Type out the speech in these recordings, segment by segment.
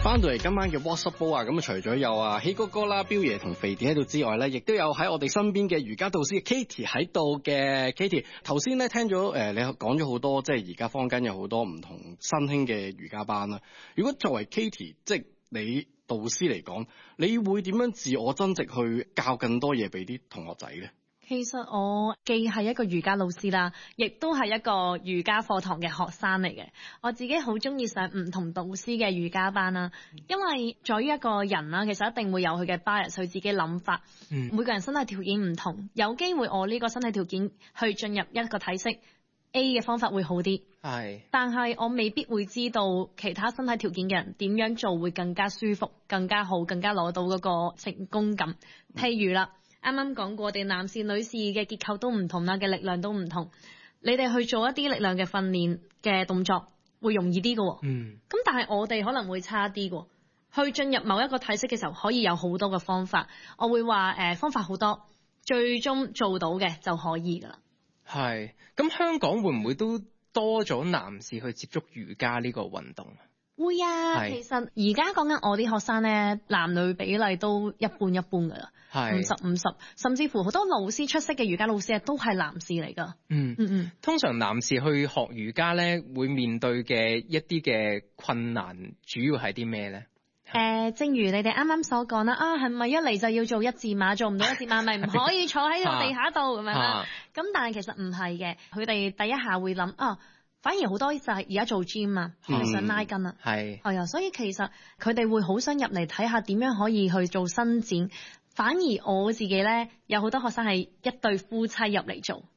翻到嚟今晚嘅 WhatsApp 煲啊，咁除咗有希哥哥啦、彪爺同肥弟喺度之外咧，亦都有喺我哋身邊嘅瑜伽導師 Katie 喺度嘅。Katie 頭先咧聽咗你講咗好多，即係而家坊間有好多唔同新興嘅瑜伽班啦。如果作為 Katie，即係你導師嚟講，你會點樣自我增值去教更多嘢俾啲同學仔咧？ 其實我既係一個瑜伽老師啦，亦都係一個瑜伽課堂嘅學生嚟嘅。我自己好中意上唔同導師嘅瑜伽班啦，因為在於一個人啦，其實一定會有佢嘅 bias，佢自己諗法。每個人身體條件唔同，有機會我呢個身體條件去進入一個體式 A 嘅方法會好啲，但係我未必會知道其他身體條件嘅人點樣做會更加舒服、更加好、更加攞到嗰個成功感。譬如啦。啱啱講過，我哋男士女士嘅結構都唔同啦，嘅力量都唔同。你哋去做一啲力量嘅訓練嘅動作會容易啲嘅，咁但係我哋可能會差啲嘅。去進入某一個體式嘅時候，可以有好多嘅方法。我會話方法好多，最終做到嘅就可以㗎啦。 係，咁香港會唔會都多咗男士去接觸瑜伽呢個運動？ 會啊，其實而家講緊我啲學生咧，男女比例都一半一半㗎啦，50-50，甚至乎好多老師出色嘅瑜伽老師都係男士嚟㗎。 通常男士去學瑜伽咧，會面對嘅一啲嘅困難，主要係啲咩咧？ 正如你哋啱啱所講啦，係咪一嚟就要做一字馬，做唔到一字馬咪唔可以坐喺個地下度咁樣啦？咁但係其實唔係嘅，佢哋第一下會諗反而好多就係而家做 gym 啊，係想拉筋啊，係啊，所以其實佢哋會好想入嚟睇下點樣可以去做伸展。反而我自己咧，有好多學生係一對夫妻入嚟做。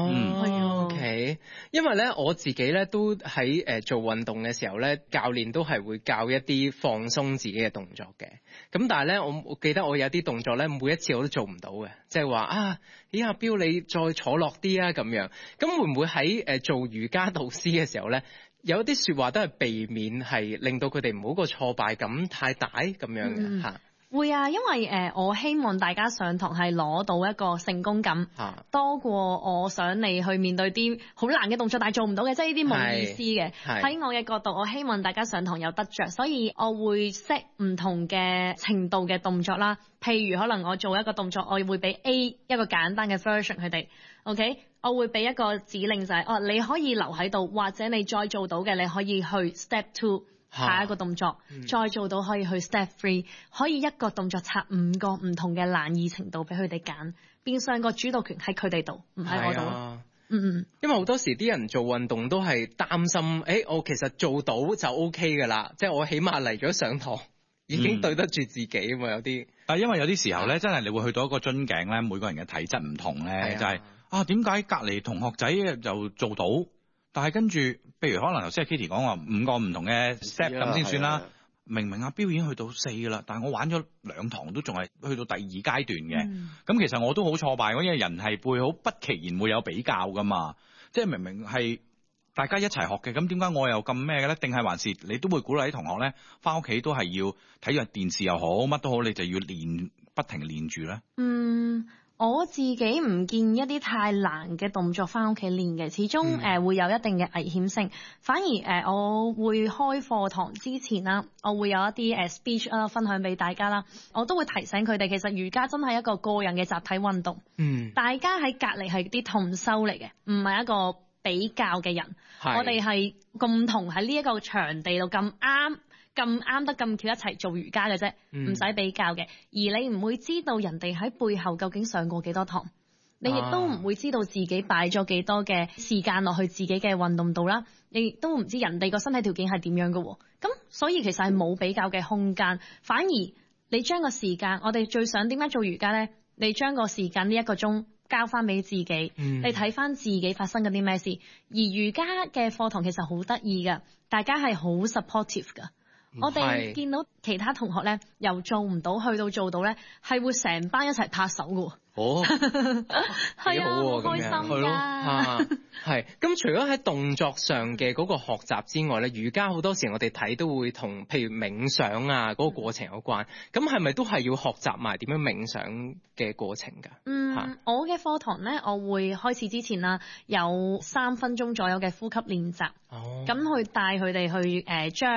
OK， 因為咧我自己咧都喺做運動嘅時候咧，教練都係會教一啲放鬆自己嘅動作嘅。咁但係咧，我記得我有啲動作咧，每一次我都做唔到嘅，即係話阿彪你再坐落啲啊咁樣。咁會唔會喺做瑜伽導師嘅時候咧，有啲說話都係避免係令到佢哋唔好個挫敗感太大咁樣嘅嚇？ 會啊，因為我希望大家上堂係攞到一個成功感，多過我想你去面對啲好難嘅動作，但係做唔到嘅，即係呢啲冇意思嘅。喺我嘅角度，我希望大家上堂有得着，所以我會 set 唔同嘅程度嘅動作啦。譬如可能我做一個動作，我會俾 A 一個簡單嘅 version 佢哋 ，OK， 我會俾一個指令就係你可以留喺度，或者你再做到嘅，你可以去 step 2。下一個動作，再做到可以去 step 3，可以一個動作拆5個唔同嘅難易程度俾佢哋揀，變相個主導權喺佢哋度，唔喺我度。 因為好多時啲人做運動都係擔心，我其實做到就 OK 㗎啦，即係我起碼嚟咗上堂已經對得住自己啊嘛，有啲。 但係因為有啲時候咧，真係你會去到一個樽頸咧，每個人嘅體質唔同咧，就係點解隔離同學仔就做到？但係跟住，譬如可能頭先 Katie 講話5個唔同嘅 step 咁先算啦。明明阿彪已經去到4㗎啦，但係我玩咗2堂都仲係去到第2階段嘅。咁其實我都好挫敗，因為人係會好不其然會有比較㗎嘛。即係明明係大家一齊學嘅，咁點解我又咁咩嘅咧？定係還是你都會鼓勵啲同學咧，翻屋企都係要睇住電視又好，乜都好，你就要練，不停練住咧？ 我自己唔建議一啲太難嘅動作翻屋企練嘅，始終會有一定嘅危險性。反而我會開課堂之前啦，我會有一啲speech 啦分享俾大家啦，我都會提醒佢哋，其實瑜伽真係一個個人嘅集體運動。大家喺隔離係啲同修嚟嘅，唔係一個比較嘅人。我哋係共同喺呢一個場地度咁啱得咁巧一齊做瑜伽嘅啫，唔使比較嘅。而你唔會知道人哋喺背後究竟上過幾多堂，你亦都唔會知道自己擺咗幾多嘅時間落去自己嘅運動度啦。你亦都唔知人哋個身體條件係點樣嘅喎。咁所以其實係冇比較嘅空間，反而你將個時間，我哋最想點解做瑜伽呢？你將個時間呢1個鐘交翻俾自己，你睇翻自己發生緊啲咩事。而瑜伽嘅課堂其實好得意㗎，大家係好 supportive 㗎。我哋見到其他同學咧，由做唔到去到做到咧，係會成班一齊拍手嘅。係啊，好開心㗎。 係咁，除咗喺動作上嘅嗰個學習之外咧，瑜伽好多時我哋睇都會同譬如冥想啊嗰個過程有關。咁係咪都係要學習埋點樣冥想嘅過程㗎？ 我嘅課堂咧，我會開始之前啦，有3分鐘左右嘅呼吸練習。咁去帶佢哋去將